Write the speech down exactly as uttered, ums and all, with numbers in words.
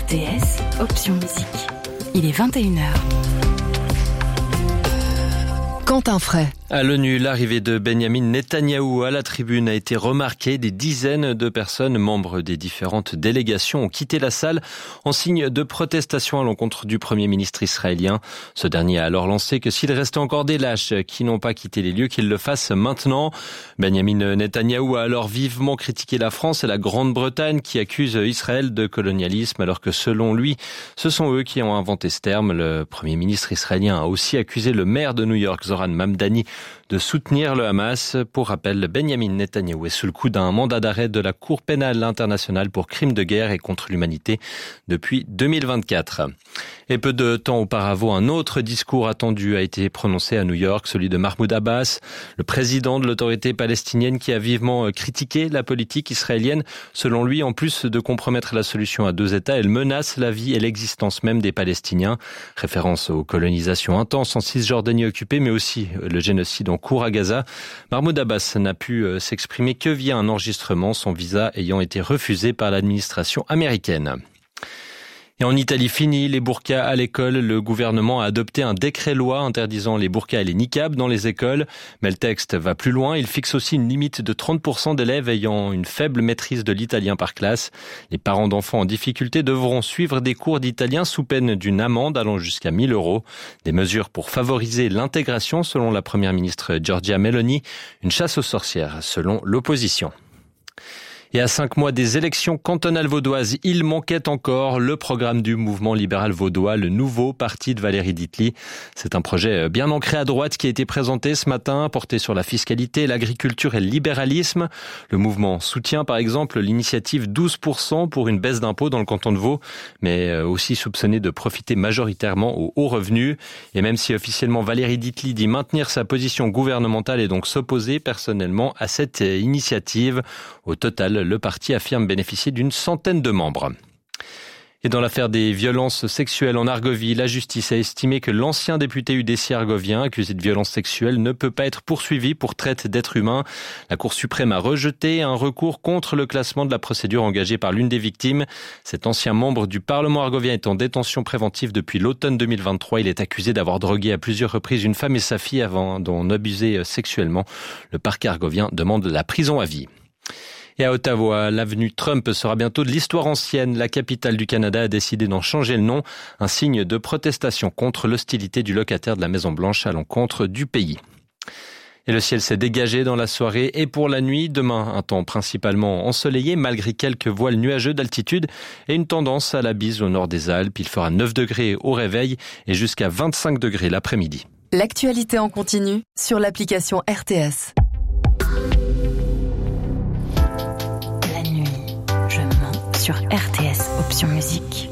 T S, option musique. Il est vingt et une heures. Quentin Fray. À l'ONU, l'arrivée de Benyamin Netanyahou à la tribune a été remarquée. Des dizaines de personnes, membres des différentes délégations, ont quitté la salle en signe de protestation à l'encontre du Premier ministre israélien. Ce dernier a alors lancé que s'il restait encore des lâches qui n'ont pas quitté les lieux, qu'ils le fassent maintenant. Benyamin Netanyahou a alors vivement critiqué la France et la Grande-Bretagne qui accusent Israël de colonialisme, alors que selon lui, ce sont eux qui ont inventé ce terme. Le Premier ministre israélien a aussi accusé le maire de New York, Zoran Mamdani, de soutenir le Hamas. Pour rappel, Benyamin Netanyahou est sous le coup d'un mandat d'arrêt de la Cour pénale internationale pour crimes de guerre et contre l'humanité depuis deux mille vingt-quatre. Et peu de temps auparavant, un autre discours attendu a été prononcé à New York, celui de Mahmoud Abbas, le président de l'autorité palestinienne qui a vivement critiqué la politique israélienne. Selon lui, en plus de compromettre la solution à deux États, elle menace la vie et l'existence même des Palestiniens. Référence aux colonisations intenses en Cisjordanie occupée, mais aussi le génocide en cours à Gaza. Mahmoud Abbas n'a pu s'exprimer que via un enregistrement, son visa ayant été refusé par l'administration américaine. Et en Italie, fini les burqas à l'école. Le gouvernement a adopté un décret-loi interdisant les burqas et les niqabs dans les écoles. Mais le texte va plus loin. Il fixe aussi une limite de trente pour cent d'élèves ayant une faible maîtrise de l'italien par classe. Les parents d'enfants en difficulté devront suivre des cours d'italien sous peine d'une amende allant jusqu'à mille euros. Des mesures pour favoriser l'intégration selon la première ministre Giorgia Meloni. Une chasse aux sorcières selon l'opposition. Et à cinq mois des élections cantonales vaudoises, il manquait encore le programme du mouvement libéral vaudois, le nouveau parti de Valérie Ditli. C'est un projet bien ancré à droite qui a été présenté ce matin, porté sur la fiscalité, l'agriculture et le libéralisme. Le mouvement soutient par exemple l'initiative douze pour cent pour une baisse d'impôts dans le canton de Vaud, mais aussi soupçonné de profiter majoritairement aux hauts revenus. Et même si officiellement Valérie Ditli dit maintenir sa position gouvernementale et donc s'opposer personnellement à cette initiative, au total, le parti affirme bénéficier d'une centaine de membres. Et dans l'affaire des violences sexuelles en Argovie, la justice a estimé que l'ancien député U D C argovien accusé de violences sexuelles ne peut pas être poursuivi pour traite d'êtres humains. La Cour suprême a rejeté un recours contre le classement de la procédure engagée par l'une des victimes. Cet ancien membre du Parlement argovien est en détention préventive depuis l'automne deux mille vingt-trois. Il est accusé d'avoir drogué à plusieurs reprises une femme et sa fille avant d'en abuser sexuellement. Le parquet argovien demande la prison à vie. Et à Ottawa, l'avenue Trump sera bientôt de l'histoire ancienne. La capitale du Canada a décidé d'en changer le nom, un signe de protestation contre l'hostilité du locataire de la Maison-Blanche à l'encontre du pays. Et le ciel s'est dégagé dans la soirée et pour la nuit. Demain, un temps principalement ensoleillé malgré quelques voiles nuageux d'altitude et une tendance à la bise au nord des Alpes. Il fera neuf degrés au réveil et jusqu'à vingt-cinq degrés l'après-midi. L'actualité en continu sur l'application R T S. Sur R T S, option musique.